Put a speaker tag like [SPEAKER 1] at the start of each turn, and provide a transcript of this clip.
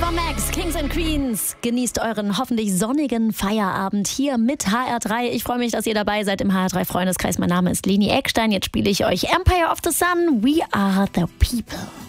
[SPEAKER 1] Ava Max, Kings and Queens. Genießt euren hoffentlich sonnigen Feierabend hier mit HR3. Ich freue mich, dass ihr dabei seid im HR3-Freundeskreis. Mein Name ist Leni Eckstein. Jetzt spiele ich euch Empire of the Sun. We are the people.